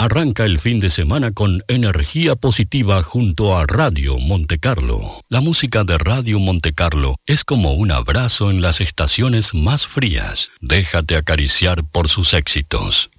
Arranca el fin de semana con energía positiva junto a Radio Monte Carlo. La música de Radio Monte Carlo es como un abrazo en las estaciones más frías. Déjate acariciar por sus éxitos.